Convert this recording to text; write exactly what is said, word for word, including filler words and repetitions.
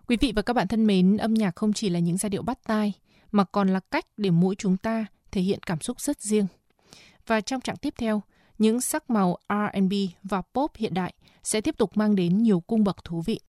Quý vị và các bạn thân mến, âm nhạc không chỉ là những giai điệu bắt tai, mà còn là cách để mỗi chúng ta thể hiện cảm xúc rất riêng. Và trong chặng tiếp theo, những sắc màu R and B và pop hiện đại sẽ tiếp tục mang đến nhiều cung bậc thú vị.